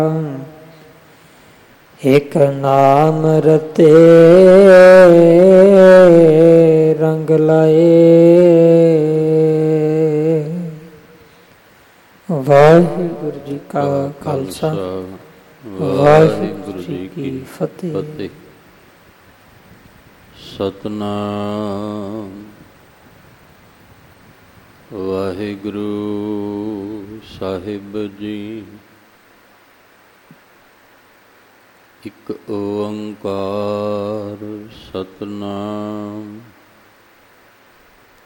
ਇਕ ਨਾਮ ਰਤੇ ਰੰਗ ਲਾਏ। ਵਾਹਿਗੁਰੂ ਜੀ ਕਾ ਖਾਲਸਾ, ਵਾਹਿਗੁਰੂ ਜੀ ਕੀ ਫਤਿਹ। ਸਤਨਾਮ ਵਾਹਿਗੁਰੂ ਸਾਹਿਬ ਜੀ। ਇਕ ਓੰਕਾਰ ਸਤਨਾਮ